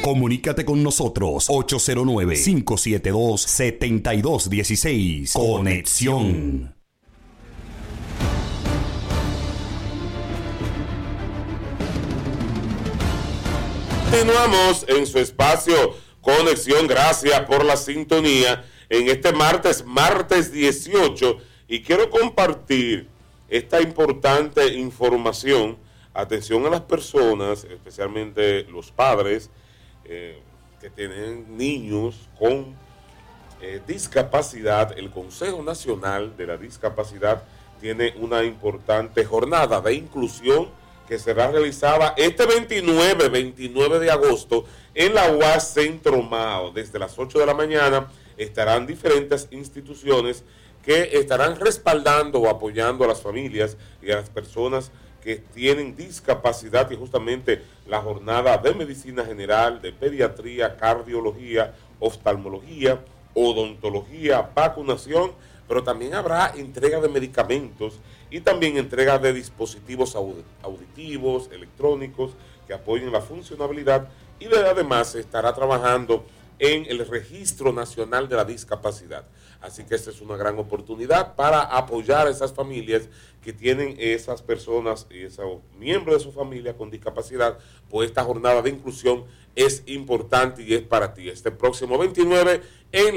Comunícate con nosotros 809-572-7216. Conexión. Continuamos en su espacio Conexión. Gracias por la sintonía en este martes 18, y quiero compartir esta importante información. Atención a las personas, especialmente los padres que tienen niños con discapacidad. El Consejo Nacional de la Discapacidad tiene una importante jornada de inclusión que será realizada este 29 de agosto en la UAS Centro Mao. Desde las 8 de la mañana estarán diferentes instituciones que estarán respaldando o apoyando a las familias y a las personas que tienen discapacidad, y justamente la jornada de medicina general, de pediatría, cardiología, oftalmología, odontología, vacunación, pero también habrá entrega de medicamentos y también entrega de dispositivos auditivos, electrónicos, que apoyen la funcionalidad, y además se estará trabajando en el Registro Nacional de la Discapacidad. Así que esta es una gran oportunidad para apoyar a esas familias que tienen esas personas y esos miembros de su familia con discapacidad. Pues esta jornada de inclusión es importante y es para ti. Este próximo 29 en